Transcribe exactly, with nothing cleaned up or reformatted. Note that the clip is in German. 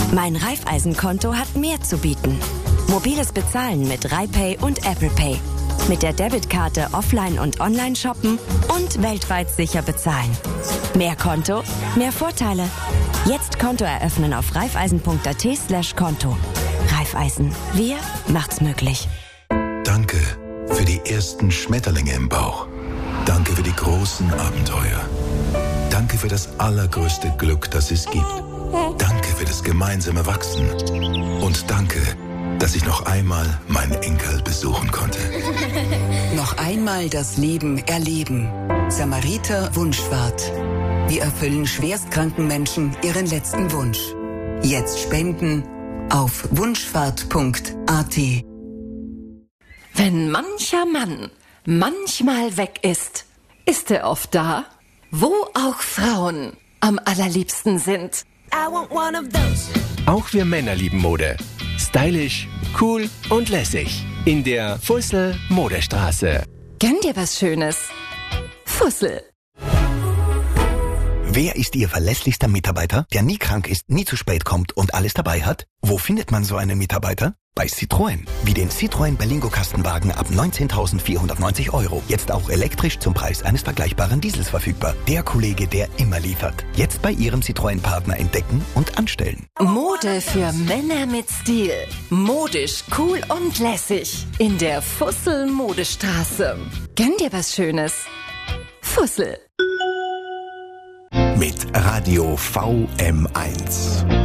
Mein Raiffeisen-Konto hat mehr zu bieten. Mobiles Bezahlen mit RaiPay und Apple Pay. Mit der Debitkarte offline und online shoppen und weltweit sicher bezahlen. Mehr Konto, mehr Vorteile. Jetzt Konto eröffnen auf raiffeisen.at slash Konto. Raiffeisen. Wir macht's möglich. Danke für die ersten Schmetterlinge im Bauch. Danke für die großen Abenteuer. Danke für das allergrößte Glück, das es gibt. Danke für das gemeinsame Wachsen. Und danke, dass ich noch einmal meinen Enkel besuchen konnte. Noch einmal das Leben erleben. Samariter Wunschfahrt. Wir erfüllen schwerstkranken Menschen ihren letzten Wunsch. Jetzt spenden auf wunschfahrt punkt a t. Wenn mancher Mann manchmal weg ist, ist er oft da, wo auch Frauen am allerliebsten sind. Auch wir Männer lieben Mode. Stylisch, cool und lässig. In der Fussel Modestraße. Gönn dir was Schönes. Fussel. Wer ist Ihr verlässlichster Mitarbeiter, der nie krank ist, nie zu spät kommt und alles dabei hat? Wo findet man so einen Mitarbeiter? Bei Citroën. Wie den Citroën Berlingo Kastenwagen ab neunzehntausendvierhundertneunzig Euro. Jetzt auch elektrisch zum Preis eines vergleichbaren Diesels verfügbar. Der Kollege, der immer liefert. Jetzt bei Ihrem Citroën-Partner entdecken und anstellen. Mode für Männer mit Stil. Modisch, cool und lässig. In der Fussel Modestraße. Gönn dir was Schönes. Fussel. Mit Radio V M eins.